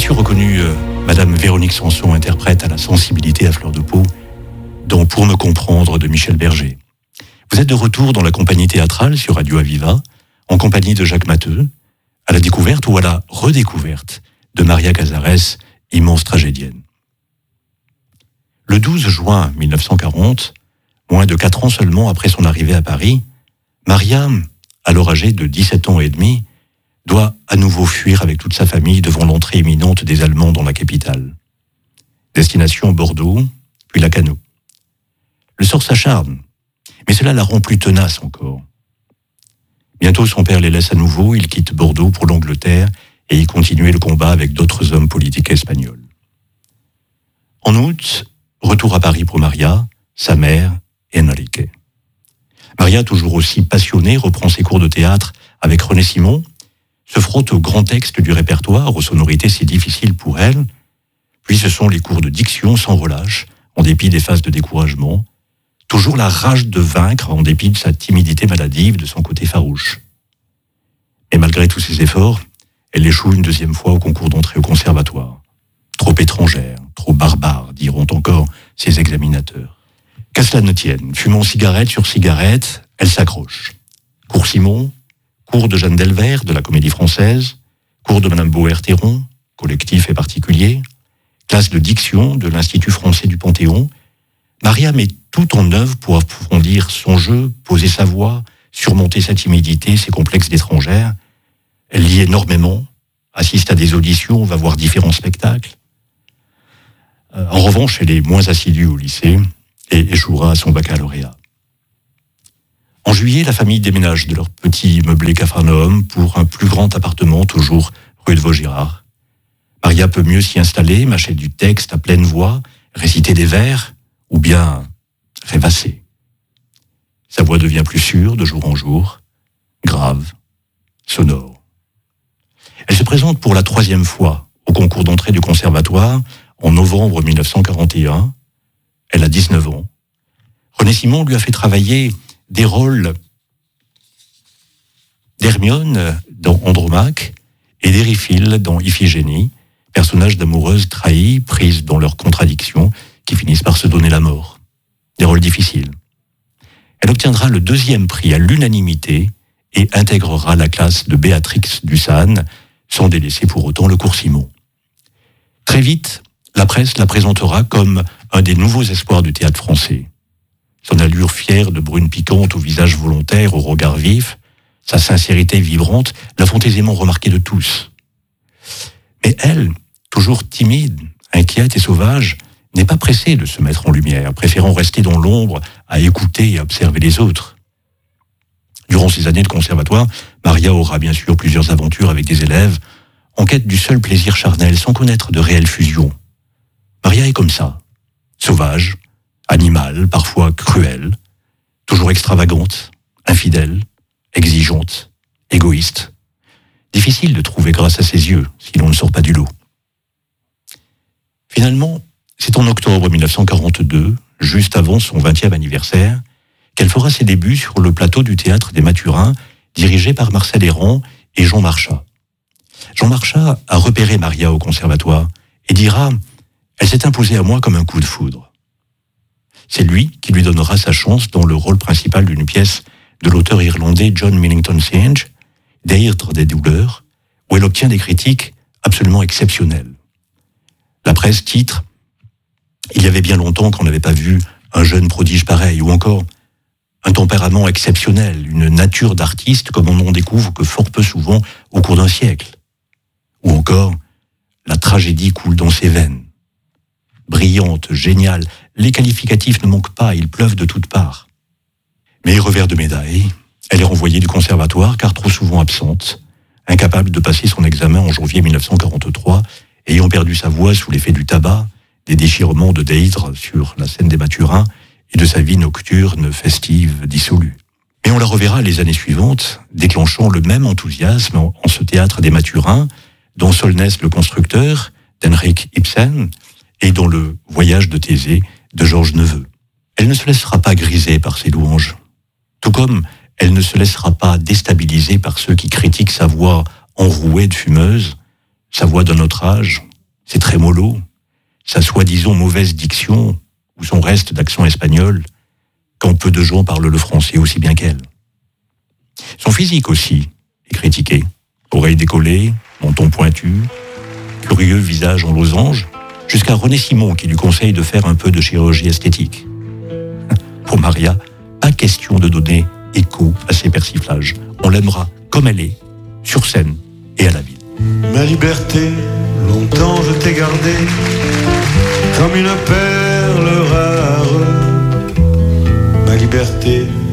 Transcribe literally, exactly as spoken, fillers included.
sûr reconnu euh, Madame Véronique Sanson, interprète à la sensibilité à fleur de peau, dans Pour me comprendre de Michel Berger. Vous êtes de retour dans la compagnie théâtrale sur Radio Aviva, en compagnie de Jacques Matteux, à la découverte ou à la redécouverte de Maria Casares, immense tragédienne. Le douze juin mille neuf cent quarante, moins de quatre ans seulement après son arrivée à Paris, Maria, alors âgée de dix-sept ans et demi, doit à nouveau fuir avec toute sa famille devant l'entrée imminente des Allemands dans la capitale. Destination Bordeaux, puis Lacanau. Le sort s'acharne, mais cela la rend plus tenace encore. Bientôt son père les laisse à nouveau, il quitte Bordeaux pour l'Angleterre et y continuer le combat avec d'autres hommes politiques espagnols. En août, retour à Paris pour Maria, sa mère, Enrique. Maria, toujours aussi passionnée, reprend ses cours de théâtre avec René Simon, se frotte aux grands textes du répertoire, aux sonorités si difficiles pour elle, puis ce sont les cours de diction sans relâche, en dépit des phases de découragement, toujours la rage de vaincre en dépit de sa timidité maladive, de son côté farouche. Et malgré tous ses efforts, elle échoue une deuxième fois au concours d'entrée au conservatoire. Trop étrangère, trop barbare, diront encore ses examinateurs. Qu'à cela ne tienne, fumant cigarette sur cigarette, elle s'accroche. Cours Simon, cours de Jeanne Delvert, de la Comédie Française, cours de Madame Boer-Théron, collectif et particulier, classe de diction de l'Institut Français du Panthéon. Maria met tout en œuvre pour approfondir son jeu, poser sa voix, surmonter sa timidité, ses complexes d'étrangère. Elle lit énormément, assiste à des auditions, va voir différents spectacles. En revanche, elle est moins assidue au lycée et échouera à son baccalauréat. En juillet, la famille déménage de leur petit meublé Capharnaüm pour un plus grand appartement, toujours rue de Vaugirard. Maria peut mieux s'y installer, mâcher du texte à pleine voix, réciter des vers, ou bien rêvasser. Sa voix devient plus sûre de jour en jour, grave, sonore. Elle se présente pour la troisième fois au concours d'entrée du conservatoire en novembre mille neuf cent quarante et un. Elle a dix-neuf ans. René Simon lui a fait travailler des rôles d'Hermione dans Andromaque et d'Ériphyle dans Iphigénie, personnages d'amoureuses trahies, prises dans leurs contradictions, qui finissent par se donner la mort. Des rôles difficiles. Elle obtiendra le deuxième prix à l'unanimité et intégrera la classe de Béatrix Dussane, sans délaisser pour autant le cours Simon. Très vite, la presse la présentera comme un des nouveaux espoirs du théâtre français. Son allure fière de brune piquante au visage volontaire, au regard vif, sa sincérité vibrante la font aisément remarquer de tous. Mais elle, toujours timide, inquiète et sauvage, n'est pas pressée de se mettre en lumière, préférant rester dans l'ombre à écouter et à observer les autres. Durant ces années de conservatoire, Maria aura bien sûr plusieurs aventures avec des élèves, en quête du seul plaisir charnel, sans connaître de réelle fusion. Maria est comme ça, sauvage, animale, parfois cruelle, toujours extravagante, infidèle, exigeante, égoïste. Difficile de trouver grâce à ses yeux, si l'on ne sort pas du lot. Finalement, c'est en octobre mille neuf cent quarante-deux, juste avant son vingtième anniversaire, qu'elle fera ses débuts sur le plateau du Théâtre des Mathurins, dirigé par Marcel Héran et Jean Marchas. Jean Marchas a repéré Maria au conservatoire et dira « Elle s'est imposée à moi comme un coup de foudre ». C'est lui qui lui donnera sa chance dans le rôle principal d'une pièce de l'auteur irlandais John Millington Synge, Deirdre des douleurs, où elle obtient des critiques absolument exceptionnelles. La presse titre « Il y avait bien longtemps qu'on n'avait pas vu un jeune prodige pareil » ou encore « Un tempérament exceptionnel, une nature d'artiste comme on n'en découvre que fort peu souvent au cours d'un siècle » ou encore « La tragédie coule dans ses veines ». Brillante, géniale, les qualificatifs ne manquent pas, ils pleuvent de toutes parts. Mais revers de médaille, elle est renvoyée du conservatoire car trop souvent absente, incapable de passer son examen en janvier mille neuf cent quarante-trois, ayant perdu sa voix sous l'effet du tabac, des déchirements de Deirdre sur la scène des Mathurins et de sa vie nocturne, festive, dissolue. Mais on la reverra les années suivantes, déclenchant le même enthousiasme en, en ce théâtre des Mathurins, dans Solnès le constructeur, d'Henrik Ibsen, et dans le Voyage de Thésée de Georges Neveu. Elle ne se laissera pas griser par ses louanges, tout comme elle ne se laissera pas déstabiliser par ceux qui critiquent sa voix enrouée de fumeuse, sa voix d'un autre âge, ses trémolos, sa soi-disant mauvaise diction ou son reste d'accent espagnol, quand peu de gens parlent le français aussi bien qu'elle. Son physique aussi est critiqué. Oreilles décollées, menton pointu, curieux visage en losange, jusqu'à René Simon qui lui conseille de faire un peu de chirurgie esthétique. Pour Maria, pas question de donner écho à ses persiflages. On l'aimera comme elle est, sur scène et à la ville. Ma liberté, longtemps je t'ai gardée comme une perle rare. Ma liberté,